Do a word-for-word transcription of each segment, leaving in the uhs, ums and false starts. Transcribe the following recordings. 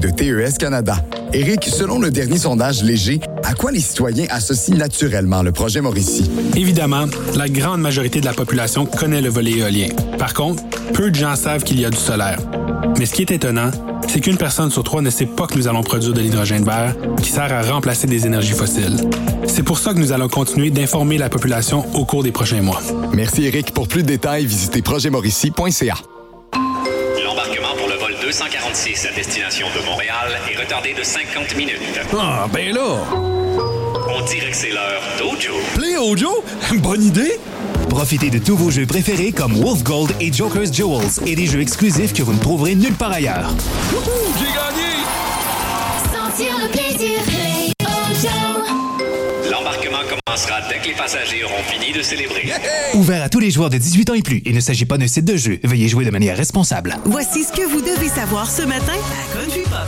de T E S Canada. Éric, selon le dernier sondage Léger, à quoi les citoyens associent naturellement le projet Mauricie? Évidemment, la grande majorité de la population connaît le volet éolien. Par contre, peu de gens savent qu'il y a du solaire. Mais ce qui est étonnant, c'est qu'une personne sur trois ne sait pas que nous allons produire de l'hydrogène vert qui sert à remplacer des énergies fossiles. C'est pour ça que nous allons continuer d'informer la population au cours des prochains mois. Merci Éric. Pour plus de détails, visitez projet mauricie point c a. L'embarquement pour le vol deux cent quarante-six à destination de Montréal est retardé de cinquante minutes. Ah, ben là! On dirait que c'est l'heure d'Ojo. Play Ojo? Bonne idée! Profitez de tous vos jeux préférés comme Wolf Gold et Joker's Jewels et des jeux exclusifs que vous ne trouverez nulle part ailleurs. Wouhou! J'ai gagné! Sentir le plaisir, Play Ojo. L'embarquement commencera dès que les passagers auront fini de célébrer. Yeah! Ouvert à tous les joueurs de dix-huit ans et plus. Il ne s'agit pas d'un site de jeu. Veuillez jouer de manière responsable. Voici ce que vous devez savoir ce matin à Country Pop.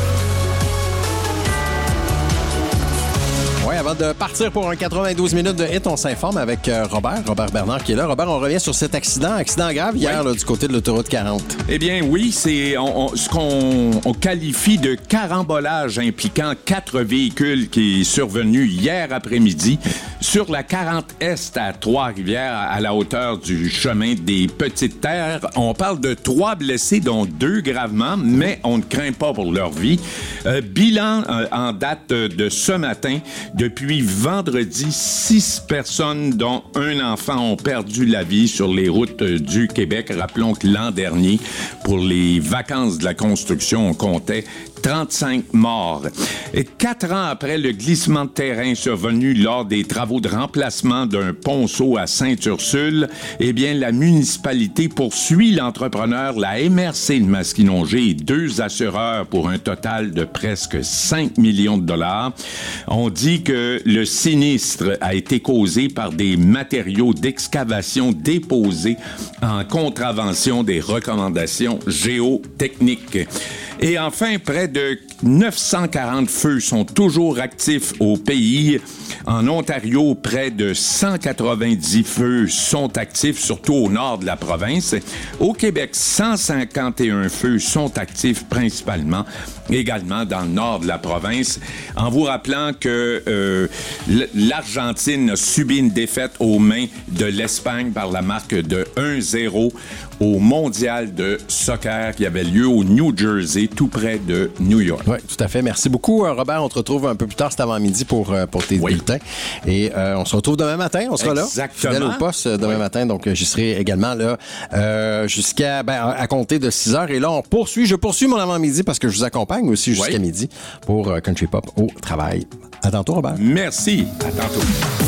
Oui, avant de partir pour un quatre-vingt-douze minutes de hit, on s'informe avec euh, Robert, Robert Bernard qui est là. Robert, on revient sur cet accident, accident grave hier oui. là, du côté de l'autoroute quarante. Eh bien oui, c'est on, on, ce qu'on on qualifie de carambolage impliquant quatre véhicules qui est survenu hier après-midi sur la quarante Est à Trois-Rivières à la hauteur du chemin des Petites Terres. On parle de trois blessés, dont deux gravement, mais on ne craint pas pour leur vie. Euh, bilan euh, en date de ce matin. Depuis vendredi, six personnes, dont un enfant, ont perdu la vie sur les routes du Québec. Rappelons que l'an dernier, pour les vacances de la construction, on comptait trente-cinq morts. Et quatre ans après le glissement de terrain survenu lors des travaux de remplacement d'un ponceau à Sainte-Ursule, eh bien, la municipalité poursuit l'entrepreneur, la M R C de Masquinongé et deux assureurs pour un total de presque cinq millions de dollars. On dit que le sinistre a été causé par des matériaux d'excavation déposés en contravention des recommandations géotechniques. Et enfin, près de neuf cent quarante feux sont toujours actifs au pays. En Ontario, près de cent quatre-vingt-dix feux sont actifs, surtout au nord de la province. Au Québec, cent cinquante et un feux sont actifs principalement, également dans le nord de la province. En vous rappelant que euh, l'Argentine a subi une défaite aux mains de l'Espagne par la marque de un zéro au mondial de soccer qui avait lieu au New Jersey, tout près de New York. Oui, tout à fait. Merci beaucoup, Robert. On te retrouve un peu plus tard cet avant-midi pour, pour tes oui. bulletins. Et euh, on se retrouve demain matin. On sera Exactement. là, fidèle au poste demain oui. matin. Donc, j'y serai également là euh, jusqu'à ben, à compter de six heures. Et là, on poursuit. Je poursuis mon avant-midi parce que je vous accompagne aussi jusqu'à oui. midi pour euh, Country Pop au travail. À tantôt, Robert. Merci. À tantôt.